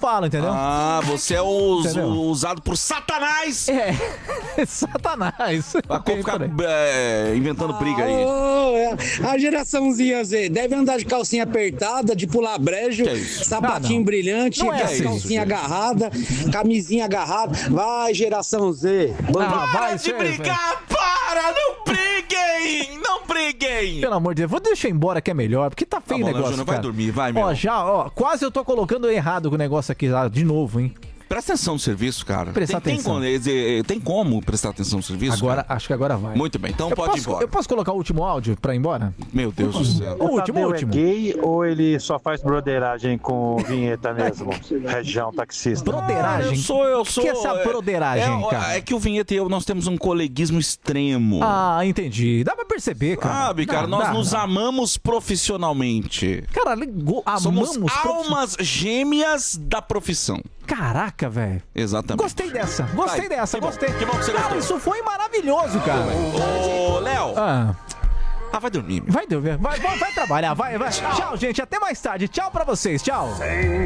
falo, entendeu? Ah, você é usado por Satanás. Satanás. Pra ficar inventando briga aí. A geraçãozinha Z deve andar de calcinha apertada, de pular brejo, sapatinho brilhante, calcinha agarrada, camisinha agarrada. Vai, geração Z. Para de brigar, para! Não briguem! Não briguem! Pelo amor de Deus, vou deixar embora que é melhor, porque tá feio o negócio, Júnior, cara. vai dormir, vai, meu. Quase eu tô colocando errado com o negócio aqui, de novo, hein? Presta atenção no serviço, cara. Prestar atenção. Tem como prestar atenção no serviço? Agora, cara? acho que agora vai. Muito bem, então pode ir embora. Eu posso colocar o último áudio pra ir embora? Meu Deus do céu. O último. É gay ou ele só faz broderagem com vinheta mesmo? Região taxista. Broderagem? Eu sou. O que é essa broderagem, cara? É que o Vinheta e eu, nós temos um coleguismo extremo. Ah, entendi. Dá pra perceber, cara. Sabe, cara, nós nos amamos profissionalmente. Cara, somos almas gêmeas da profissão. Caraca, velho. Exatamente. Gostei dessa. Gostei. Que bom que você gostou. Isso foi maravilhoso, cara. Ô, Léo. Vai dormir. Vai dormir. Vai trabalhar. Vai. Tchau, gente. Até mais tarde. Tchau pra vocês. Tchau.